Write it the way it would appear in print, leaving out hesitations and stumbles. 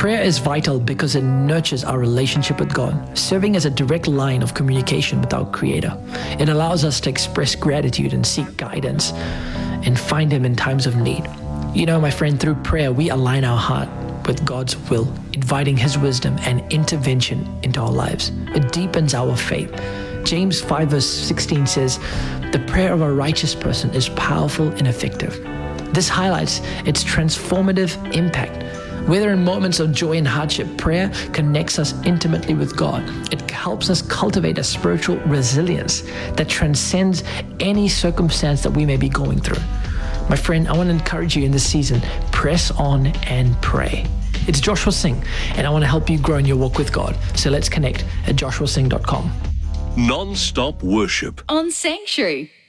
Prayer is vital because it nurtures our relationship with God, serving as a direct line of communication with our Creator. It allows us to express gratitude and seek guidance and find Him in times of need. You know, my friend, through prayer, we align our heart with God's will, inviting His wisdom and intervention into our lives. It deepens our faith. James 5 verse 16 says, "The prayer of a righteous person is powerful and effective." This highlights its transformative impact. Whether in moments of joy and hardship, prayer connects us intimately with God. It helps us cultivate a spiritual resilience that transcends any circumstance that we may be going through. My friend, I want to encourage you in this season, press on and pray. It's Joshua Singh, and I want to help you grow in your walk with God. So let's connect at joshuasingh.com. Non-stop worship on Sanctuary.